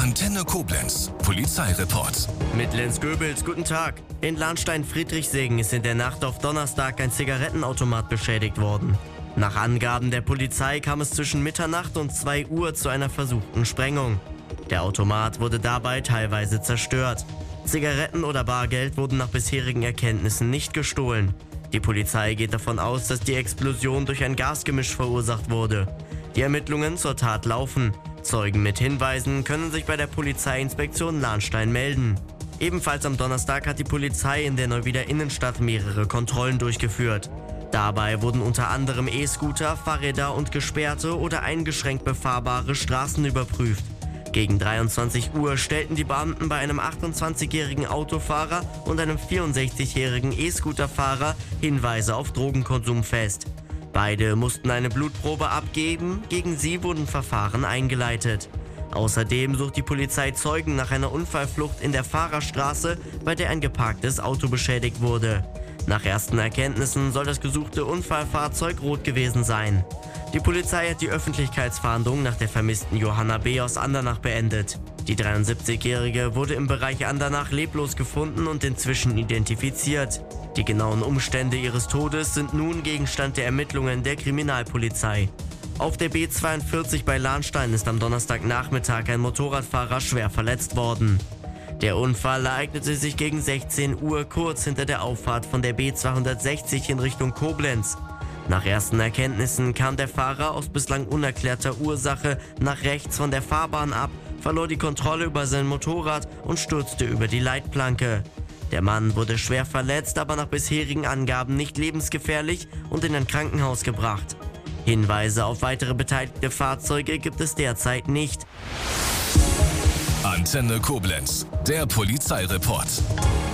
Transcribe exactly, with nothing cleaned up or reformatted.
Antenne Koblenz, Polizeireport. Mit Lenz Goebels, guten Tag. In Lahnstein-Friedrichsegen ist in der Nacht auf Donnerstag ein Zigarettenautomat beschädigt worden. Nach Angaben der Polizei kam es zwischen Mitternacht und zwei Uhr zu einer versuchten Sprengung. Der Automat wurde dabei teilweise zerstört. Zigaretten oder Bargeld wurden nach bisherigen Erkenntnissen nicht gestohlen. Die Polizei geht davon aus, dass die Explosion durch ein Gasgemisch verursacht wurde. Die Ermittlungen zur Tat laufen. Zeugen mit Hinweisen können sich bei der Polizeiinspektion Lahnstein melden. Ebenfalls am Donnerstag hat die Polizei in der Neuwieder Innenstadt mehrere Kontrollen durchgeführt. Dabei wurden unter anderem E-Scooter, Fahrräder und gesperrte oder eingeschränkt befahrbare Straßen überprüft. Gegen dreiundzwanzig Uhr stellten die Beamten bei einem achtundzwanzigjährigen Autofahrer und einem vierundsechzigjährigen E-Scooter-Fahrer Hinweise auf Drogenkonsum fest. Beide mussten eine Blutprobe abgeben, gegen sie wurden Verfahren eingeleitet. Außerdem sucht die Polizei Zeugen nach einer Unfallflucht in der Fahrerstraße, bei der ein geparktes Auto beschädigt wurde. Nach ersten Erkenntnissen soll das gesuchte Unfallfahrzeug rot gewesen sein. Die Polizei hat die Öffentlichkeitsfahndung nach der vermissten Johanna B. aus Andernach beendet. Die dreiundsiebzigjährige wurde im Bereich Andernach leblos gefunden und inzwischen identifiziert. Die genauen Umstände ihres Todes sind nun Gegenstand der Ermittlungen der Kriminalpolizei. Auf der B zweiundvierzig bei Lahnstein ist am Donnerstagnachmittag ein Motorradfahrer schwer verletzt worden. Der Unfall ereignete sich gegen sechzehn Uhr kurz hinter der Auffahrt von der B zweihundertsechzig in Richtung Koblenz. Nach ersten Erkenntnissen kam der Fahrer aus bislang unerklärter Ursache nach rechts von der Fahrbahn ab, verlor die Kontrolle über sein Motorrad und stürzte über die Leitplanke. Der Mann wurde schwer verletzt, aber nach bisherigen Angaben nicht lebensgefährlich und in ein Krankenhaus gebracht. Hinweise auf weitere beteiligte Fahrzeuge gibt es derzeit nicht. Antenne Koblenz, der Polizeireport.